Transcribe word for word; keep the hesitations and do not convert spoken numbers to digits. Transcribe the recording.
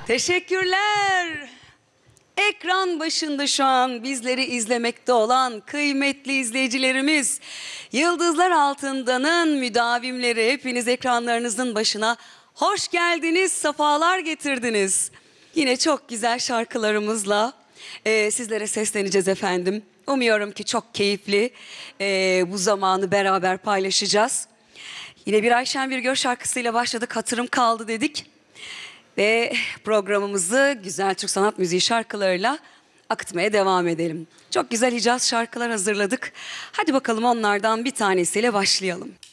Teşekkürler. Ekran başında şu an bizleri izlemekte olan kıymetli izleyicilerimiz, Yıldızlar Altında'nın müdavimleri, hepiniz ekranlarınızın başına hoş geldiniz, sefalar getirdiniz. Yine çok güzel şarkılarımızla e, sizlere sesleneceğiz efendim. Umuyorum ki çok keyifli e, bu zamanı beraber paylaşacağız. Yine bir Ayşen Birgör şarkısıyla başladık, hatırım kaldı dedik. Ve programımızı güzel Türk sanat müziği şarkılarıyla akıtmaya devam edelim. Çok güzel Hicaz şarkılar hazırladık. Hadi bakalım onlardan bir tanesiyle başlayalım.